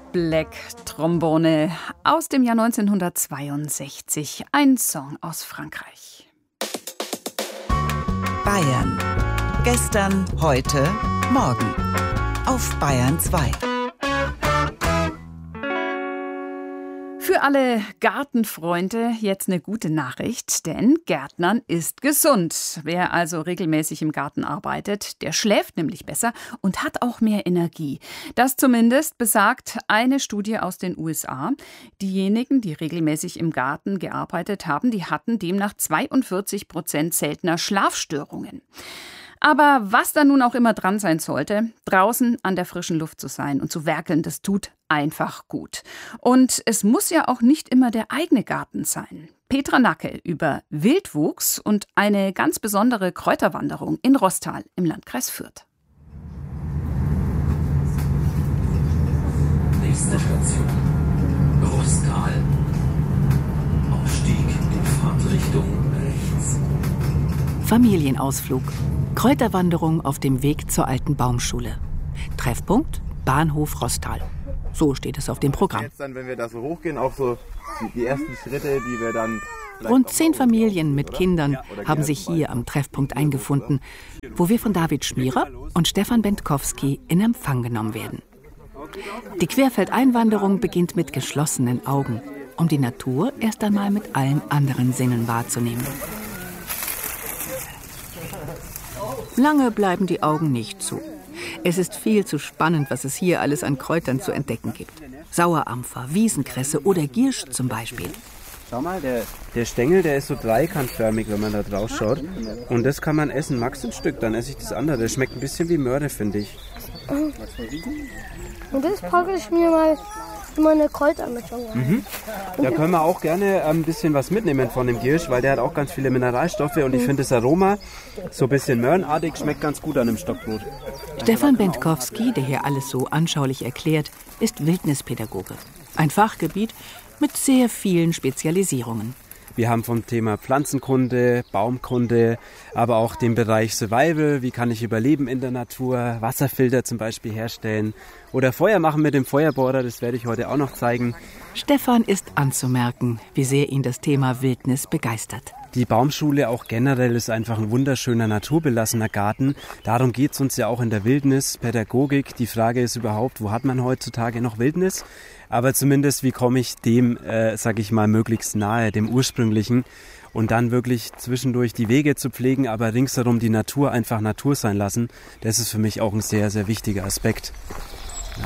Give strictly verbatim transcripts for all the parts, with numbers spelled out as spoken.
Black Trombone aus dem Jahr neunzehnhundertzweiundsechzig. Ein Song aus Frankreich. Bayern. Gestern, heute, morgen. Auf Bayern zwei. Für alle Gartenfreunde jetzt eine gute Nachricht, denn Gärtnern ist gesund. Wer also regelmäßig im Garten arbeitet, der schläft nämlich besser und hat auch mehr Energie. Das zumindest besagt eine Studie aus den U S A. Diejenigen, die regelmäßig im Garten gearbeitet haben, die hatten demnach zweiundvierzig Prozent seltener Schlafstörungen. Aber was da nun auch immer dran sein sollte, draußen an der frischen Luft zu sein und zu werkeln, das tut einfach gut. Und es muss ja auch nicht immer der eigene Garten sein. Petra Nacke über Wildwuchs und eine ganz besondere Kräuterwanderung in Roßtal im Landkreis Fürth. Nächste Station, Roßtal. Aufstieg in Fahrtrichtung rechts. Familienausflug. Kräuterwanderung auf dem Weg zur alten Baumschule. Treffpunkt Bahnhof Roßtal. So steht es auf dem Programm. Jetzt dann, wenn wir da so hochgehen, auch so die, die ersten Schritte, die wir dann... Rund zehn Familien mit Kindern haben sich hier am Treffpunkt eingefunden, wo wir von David Schmierer und Stefan Bentkowski in Empfang genommen werden. Die Querfeldeinwanderung beginnt mit geschlossenen Augen, um die Natur erst einmal mit allen anderen Sinnen wahrzunehmen. Lange bleiben die Augen nicht zu. Es ist viel zu spannend, was es hier alles an Kräutern zu entdecken gibt. Sauerampfer, Wiesenkresse oder Giersch zum Beispiel. Schau mal, der, der Stängel, der ist so dreikantförmig, wenn man da drauf schaut. Und das kann man essen, magst du ein Stück, dann esse ich das andere. Das schmeckt ein bisschen wie Möhre, finde ich. Und das packe ich mir mal in meine Kräutermischung rein. Mhm. Da können wir auch gerne ein bisschen was mitnehmen von dem Giersch, weil der hat auch ganz viele Mineralstoffe und ich finde das Aroma so ein bisschen möhrenartig, schmeckt ganz gut an einem Stockbrot. Stefan Bentkowski, der hier alles so anschaulich erklärt, ist Wildnispädagoge. Ein Fachgebiet mit sehr vielen Spezialisierungen. Wir haben vom Thema Pflanzenkunde, Baumkunde, aber auch den Bereich Survival, wie kann ich überleben in der Natur, Wasserfilter zum Beispiel herstellen oder Feuer machen mit dem Feuerbohrer, das werde ich heute auch noch zeigen. Stefan ist anzumerken, wie sehr ihn das Thema Wildnis begeistert. Die Baumschule auch generell ist einfach ein wunderschöner, naturbelassener Garten. Darum geht es uns ja auch in der Wildnispädagogik. Die Frage ist überhaupt, wo hat man heutzutage noch Wildnis? Aber zumindest, wie komme ich dem, äh, sag ich mal, möglichst nahe, dem Ursprünglichen und dann wirklich zwischendurch die Wege zu pflegen, aber ringsherum die Natur einfach Natur sein lassen. Das ist für mich auch ein sehr, sehr wichtiger Aspekt. Ja.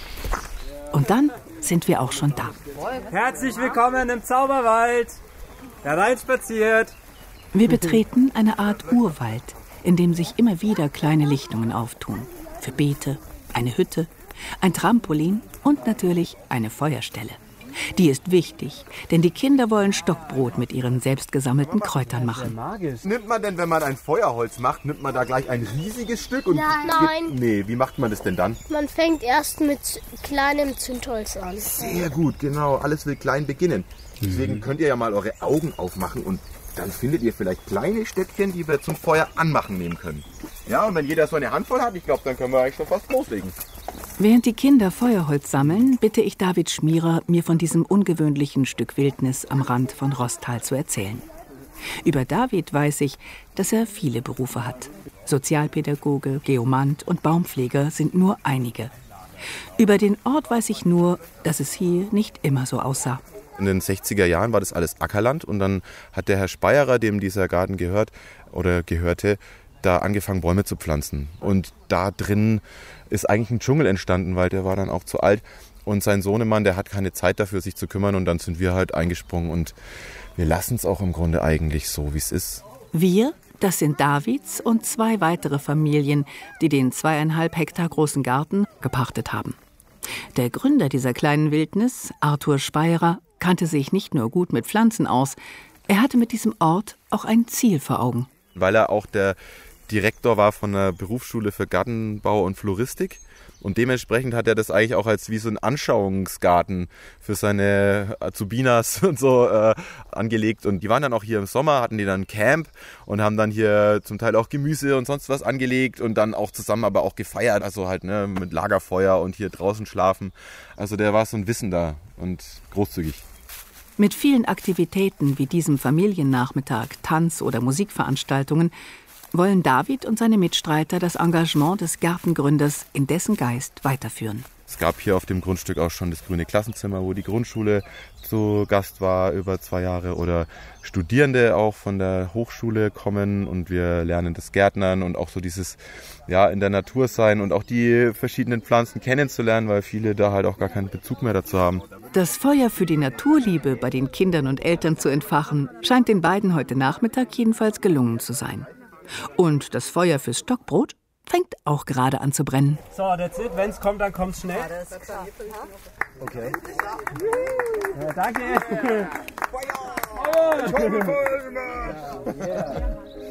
Und dann sind wir auch schon da. Herzlich willkommen im Zauberwald. Hereinspaziert. Wir betreten eine Art Urwald, in dem sich immer wieder kleine Lichtungen auftun. Für Beete, eine Hütte, ein Trampolin und natürlich eine Feuerstelle. Die ist wichtig, denn die Kinder wollen Stockbrot mit ihren selbst gesammelten Kräutern machen. Nimmt man denn, wenn man ein Feuerholz macht, nimmt man da gleich ein riesiges Stück? Und Nein. Gibt, nee, wie macht man das denn dann? Man fängt erst mit kleinem Zündholz an. Sehr gut, genau. Alles will klein beginnen. Deswegen könnt ihr ja mal eure Augen aufmachen und dann findet ihr vielleicht kleine Stäbchen, die wir zum Feuer anmachen nehmen können. Ja, und wenn jeder so eine Handvoll hat, ich glaube, dann können wir eigentlich schon fast loslegen. Während die Kinder Feuerholz sammeln, bitte ich David Schmierer, mir von diesem ungewöhnlichen Stück Wildnis am Rand von Roßtal zu erzählen. Über David weiß ich, dass er viele Berufe hat. Sozialpädagoge, Geomant und Baumpfleger sind nur einige. Über den Ort weiß ich nur, dass es hier nicht immer so aussah. In den sechziger Jahren war das alles Ackerland und dann hat der Herr Speyerer, dem dieser Garten gehört oder gehörte, da angefangen, Bäume zu pflanzen. Und da drin ist eigentlich ein Dschungel entstanden, weil der war dann auch zu alt. Und sein Sohnemann, der hat keine Zeit dafür, sich zu kümmern. Und dann sind wir halt eingesprungen. Und wir lassen es auch im Grunde eigentlich so, wie es ist. Wir, das sind Davids und zwei weitere Familien, die den zweieinhalb Hektar großen Garten gepachtet haben. Der Gründer dieser kleinen Wildnis, Arthur Speyerer, kannte sich nicht nur gut mit Pflanzen aus. Er hatte mit diesem Ort auch ein Ziel vor Augen. Weil er auch der Direktor war von der Berufsschule für Gartenbau und Floristik Und dementsprechend hat er das eigentlich auch als wie so ein Anschauungsgarten für seine Azubinas und so äh, angelegt. Und die waren dann auch hier im Sommer, hatten die dann ein Camp und haben dann hier zum Teil auch Gemüse und sonst was angelegt und dann auch zusammen aber auch gefeiert. Also halt ne, mit Lagerfeuer und hier draußen schlafen. Also der war so ein Wissender und großzügig. Mit vielen Aktivitäten wie diesem Familiennachmittag, Tanz- oder Musikveranstaltungen wollen David und seine Mitstreiter das Engagement des Gartengründers in dessen Geist weiterführen. Es gab hier auf dem Grundstück auch schon das grüne Klassenzimmer, wo die Grundschule zu Gast war über zwei Jahre oder Studierende auch von der Hochschule kommen und wir lernen das Gärtnern und auch so dieses ja in der Natur sein und auch die verschiedenen Pflanzen kennenzulernen, weil viele da halt auch gar keinen Bezug mehr dazu haben. Das Feuer für die Naturliebe bei den Kindern und Eltern zu entfachen, scheint den beiden heute Nachmittag jedenfalls gelungen zu sein. Und das Feuer fürs Stockbrot fängt auch gerade an zu brennen. So, that's it. Wenn es kommt, dann kommt es schnell. Okay. Ja, danke. Feuer! Feuer!